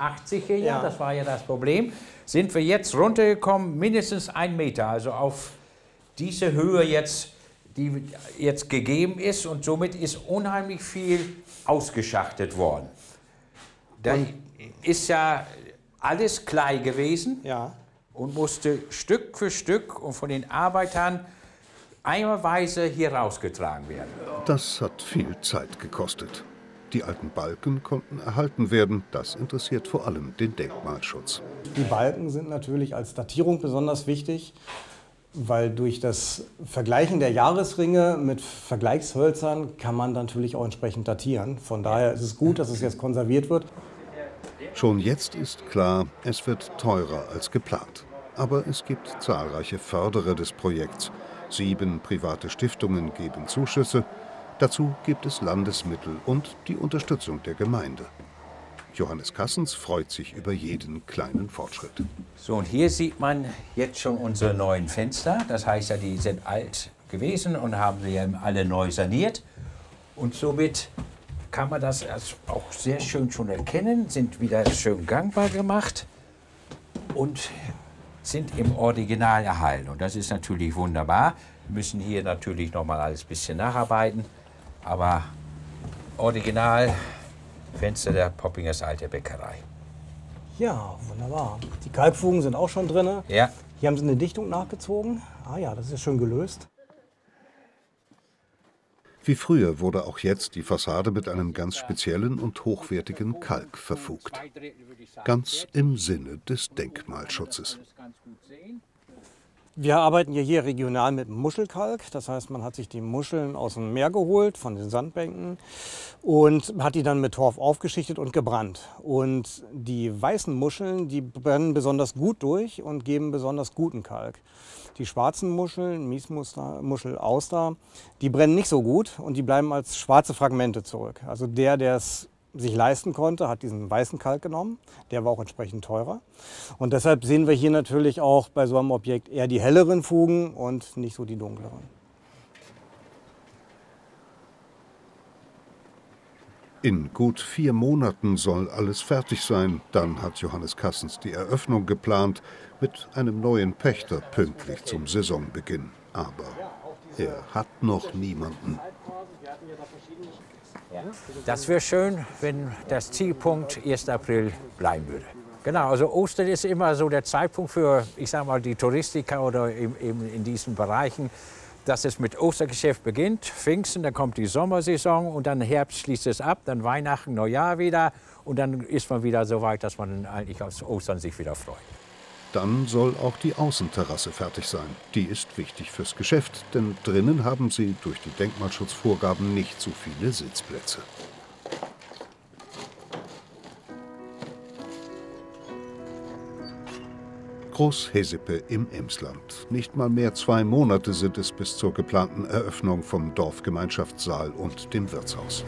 80er Jahr, das war ja das Problem, sind wir jetzt runtergekommen, mindestens 1 Meter, also auf diese Höhe jetzt, die jetzt gegeben ist, und somit ist unheimlich viel ausgeschachtet worden. Da ist ja alles klein gewesen und musste Stück für Stück und von den Arbeitern eimerweise hier rausgetragen werden. Das hat viel Zeit gekostet. Die alten Balken konnten erhalten werden. Das interessiert vor allem den Denkmalschutz. Die Balken sind natürlich als Datierung besonders wichtig, weil durch das Vergleichen der Jahresringe mit Vergleichshölzern kann man natürlich auch entsprechend datieren. Von daher ist es gut, dass es jetzt konserviert wird. Schon jetzt ist klar, es wird teurer als geplant. Aber es gibt zahlreiche Förderer des Projekts. 7 private Stiftungen geben Zuschüsse. Dazu gibt es Landesmittel und die Unterstützung der Gemeinde. Johannes Kassens freut sich über jeden kleinen Fortschritt. So, und hier sieht man jetzt schon unsere neuen Fenster. Das heißt ja, die sind alt gewesen und haben sie ja alle neu saniert. Und somit kann man das auch sehr schön schon erkennen, sind wieder schön gangbar gemacht und sind im Original erhalten. Und das ist natürlich wunderbar. Wir müssen hier natürlich noch mal alles ein bisschen nacharbeiten, aber Original Fenster der Poppingers alte Bäckerei. Ja, wunderbar. Die Kalkfugen sind auch schon drin. Ja. Hier haben sie eine Dichtung nachgezogen. Ah ja, das ist schön gelöst. Wie früher wurde auch jetzt die Fassade mit einem ganz speziellen und hochwertigen Kalk verfugt. Ganz im Sinne des Denkmalschutzes. Wir arbeiten ja hier regional mit Muschelkalk. Das heißt, man hat sich die Muscheln aus dem Meer geholt, von den Sandbänken, und hat die dann mit Torf aufgeschichtet und gebrannt. Und die weißen Muscheln, die brennen besonders gut durch und geben besonders guten Kalk. Die schwarzen Muscheln, Miesmuschel, Auster, die brennen nicht so gut und die bleiben als schwarze Fragmente zurück. Also der es sich leisten konnte, hat diesen weißen Kalk genommen. Der war auch entsprechend teurer. Und deshalb sehen wir hier natürlich auch bei so einem Objekt eher die helleren Fugen und nicht so die dunkleren. In gut 4 Monaten soll alles fertig sein. Dann hat Johannes Kassens die Eröffnung geplant, mit einem neuen Pächter pünktlich zum Saisonbeginn. Aber er hat noch niemanden. Das wäre schön, wenn das Zielpunkt 1. April bleiben würde. Genau, also Ostern ist immer so der Zeitpunkt für, ich sag mal, die Touristiker oder eben in diesen Bereichen, dass es mit Ostergeschäft beginnt, Pfingsten, dann kommt die Sommersaison und dann Herbst schließt es ab, dann Weihnachten, Neujahr wieder und dann ist man wieder so weit, dass man eigentlich auf Ostern sich wieder freut. Dann soll auch die Außenterrasse fertig sein. Die ist wichtig fürs Geschäft, denn drinnen haben sie durch die Denkmalschutzvorgaben nicht so viele Sitzplätze. Groß Hesipe im Emsland. Nicht mal mehr 2 Monate sind es bis zur geplanten Eröffnung vom Dorfgemeinschaftssaal und dem Wirtshaus.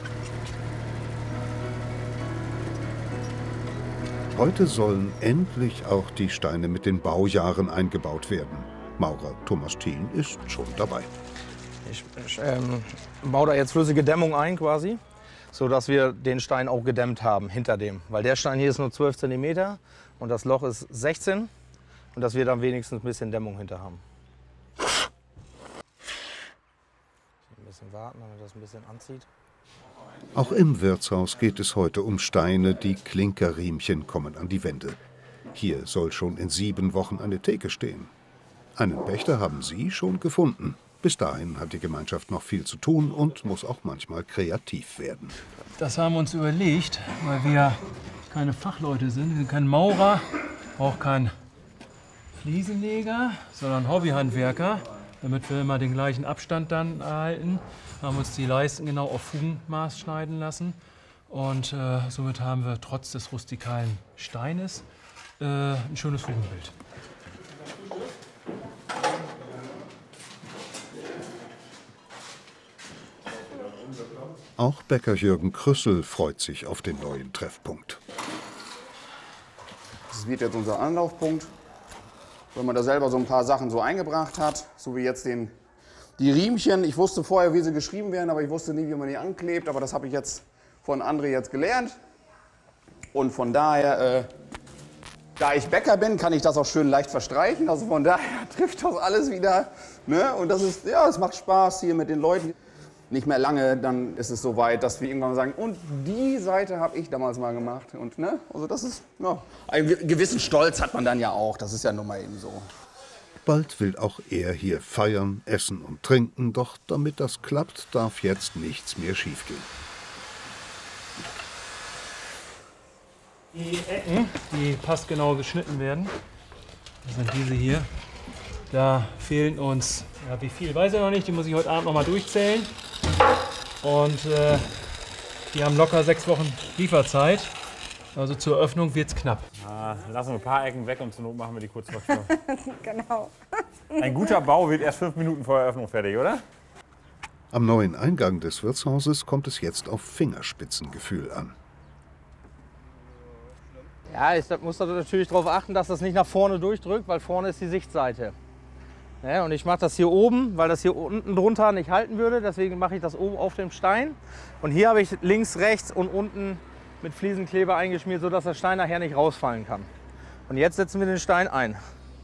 Heute sollen endlich auch die Steine mit den Baujahren eingebaut werden. Maurer Thomas Thien ist schon dabei. Ich baue da jetzt flüssige Dämmung ein quasi, sodass wir den Stein auch gedämmt haben hinter dem. Weil der Stein hier ist nur 12 cm und das Loch ist 16 und dass wir dann wenigstens ein bisschen Dämmung hinter haben. Ein bisschen warten, damit das ein bisschen anzieht. Auch im Wirtshaus geht es heute um Steine, die Klinkerriemchen kommen an die Wände. Hier soll schon in 7 Wochen eine Theke stehen. Einen Pächter haben sie schon gefunden. Bis dahin hat die Gemeinschaft noch viel zu tun und muss auch manchmal kreativ werden. Das haben wir uns überlegt, weil wir keine Fachleute sind. Wir sind kein Maurer, auch kein Fliesenleger, sondern Hobbyhandwerker. Damit wir immer den gleichen Abstand dann erhalten, haben uns die Leisten genau auf Fugenmaß schneiden lassen. Und somit haben wir trotz des rustikalen Steines ein schönes Fugenbild. Auch Bäcker Jürgen Krüssel freut sich auf den neuen Treffpunkt. Das wird jetzt unser Anlaufpunkt. Wenn man da selber so ein paar Sachen so eingebracht hat, so wie jetzt die Riemchen. Ich wusste vorher, wie sie geschrieben werden, aber ich wusste nie, wie man die anklebt. Aber das habe ich jetzt von André jetzt gelernt. Und von daher, da ich Bäcker bin, kann ich das auch schön leicht verstreichen. Also von daher trifft das alles wieder. Ne? Und das ist, ja, es macht Spaß hier mit den Leuten. Nicht mehr lange, dann ist es soweit, dass wir irgendwann sagen, und die Seite habe ich damals mal gemacht. Und, ne? Also das ist, ja, einen gewissen Stolz hat man dann ja auch. Das ist ja nun mal eben so. Bald will auch er hier feiern, essen und trinken, doch damit das klappt, darf jetzt nichts mehr schiefgehen. Die Ecken, die passgenau geschnitten werden, das sind diese hier. Da fehlen uns, ja, wie viel, weiß ich noch nicht, die muss ich heute Abend noch mal durchzählen. Und die haben locker 6 Wochen Lieferzeit. Also zur Eröffnung wird es knapp. Lassen wir ein paar Ecken weg und zur Not machen wir die kurz vor. Genau. Ein guter Bau wird erst 5 Minuten vor Eröffnung fertig, oder? Am neuen Eingang des Wirtshauses kommt es jetzt auf Fingerspitzengefühl an. Ja, ich muss da natürlich darauf achten, dass das nicht nach vorne durchdrückt, weil vorne ist die Sichtseite. Ja, und ich mache das hier oben, weil das hier unten drunter nicht halten würde. Deswegen mache ich das oben auf dem Stein. Und hier habe ich links, rechts und unten mit Fliesenkleber eingeschmiert, sodass der Stein nachher nicht rausfallen kann. Und jetzt setzen wir den Stein ein.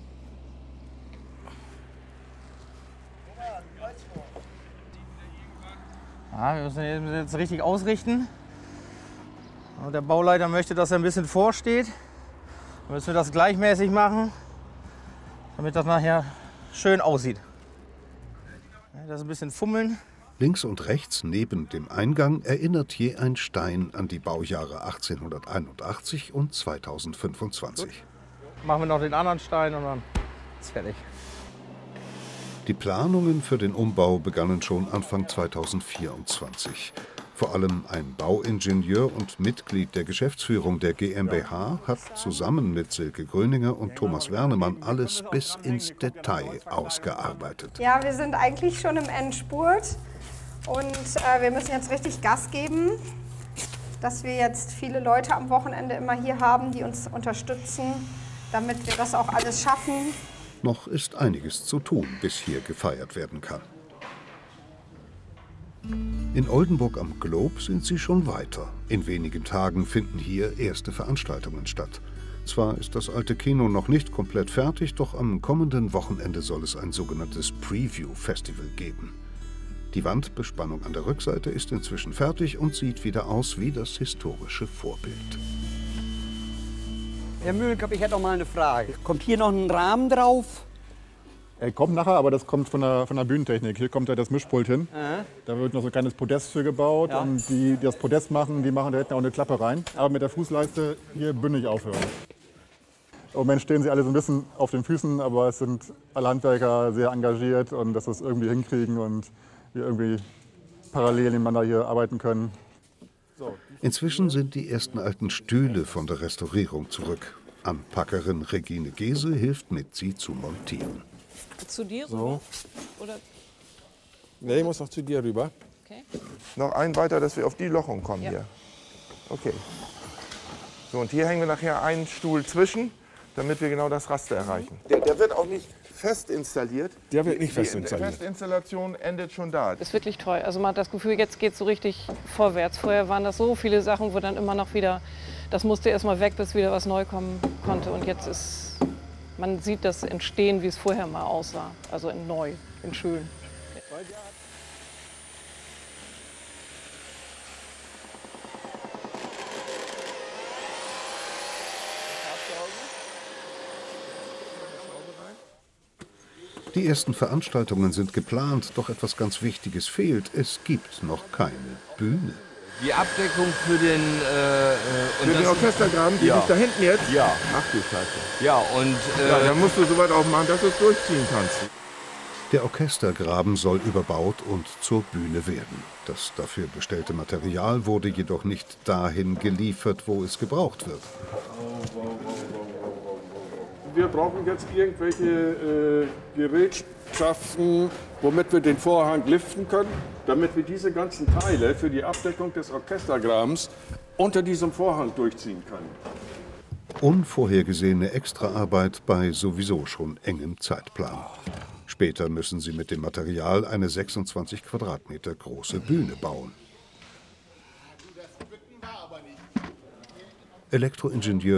Ja, wir müssen jetzt richtig ausrichten. Und der Bauleiter möchte, dass er ein bisschen vorsteht. Dann müssen wir das gleichmäßig machen, damit das nachher schön aussieht. Ja, das ein bisschen fummeln. Links und rechts neben dem Eingang erinnert je ein Stein an die Baujahre 1881 und 2025. Gut. Machen wir noch den anderen Stein und dann ist fertig. Die Planungen für den Umbau begannen schon Anfang 2024. Vor allem ein Bauingenieur und Mitglied der Geschäftsführung der GmbH hat zusammen mit Silke Gröninger und Thomas Wernemann alles bis ins Detail ausgearbeitet. Ja, wir sind eigentlich schon im Endspurt und wir müssen jetzt richtig Gas geben, dass wir jetzt viele Leute am Wochenende immer hier haben, die uns unterstützen, damit wir das auch alles schaffen. Noch ist einiges zu tun, bis hier gefeiert werden kann. In Oldenburg am Glob sind sie schon weiter. In wenigen Tagen finden hier erste Veranstaltungen statt. Zwar ist das alte Kino noch nicht komplett fertig, doch am kommenden Wochenende soll es ein sogenanntes Preview-Festival geben. Die Wandbespannung an der Rückseite ist inzwischen fertig und sieht wieder aus wie das historische Vorbild. Herr Mühlenkamp, ich hätte noch mal eine Frage. Kommt hier noch ein Rahmen drauf? Kommt nachher, aber das kommt von der Bühnentechnik. Hier kommt ja das Mischpult hin. Da wird noch so ein kleines Podest für gebaut. Ja. Und die das Podest machen, die machen da hinten auch eine Klappe rein. Aber mit der Fußleiste hier bündig aufhören. Im Moment stehen sie alle so ein bisschen auf den Füßen, aber es sind alle Handwerker sehr engagiert und dass wir es irgendwie hinkriegen und wir irgendwie parallel nebeneinander hier arbeiten können. Inzwischen sind die ersten alten Stühle von der Restaurierung zurück. Anpackerin Regine Gese hilft mit, sie zu montieren. Zu dir so. Rüber? Oder? Nee, ich muss noch zu dir rüber. Okay. Noch einen weiter, dass wir auf die Lochung kommen hier. Okay. So, und hier hängen wir nachher einen Stuhl zwischen, damit wir genau das Raster erreichen. Der wird auch nicht fest installiert. Der wird nicht fest installiert. Die Festinstallation endet schon da. Das ist wirklich toll. Also man hat das Gefühl, jetzt geht es so richtig vorwärts. Vorher waren das so viele Sachen, wo dann immer noch wieder, das musste erst mal weg, bis wieder was neu kommen konnte. Und jetzt ist, man sieht das Entstehen, wie es vorher mal aussah. Also in neu, in schön. Die ersten Veranstaltungen sind geplant, doch etwas ganz Wichtiges fehlt. Es gibt noch keine Bühne. Die Abdeckung für den Orchestergraben, die liegt da hinten jetzt? Ja. Ach du Scheiße. Ja, und dann musst du so weit aufmachen, dass du es durchziehen kannst. Der Orchestergraben soll überbaut und zur Bühne werden. Das dafür bestellte Material wurde jedoch nicht dahin geliefert, wo es gebraucht wird. Wir brauchen jetzt irgendwelche Gerätschaften, womit wir den Vorhang liften können, damit wir diese ganzen Teile für die Abdeckung des Orchestergrabens unter diesem Vorhang durchziehen können. Unvorhergesehene Extraarbeit bei sowieso schon engem Zeitplan. Später müssen sie mit dem Material eine 26 Quadratmeter große Bühne bauen. Elektroingenieur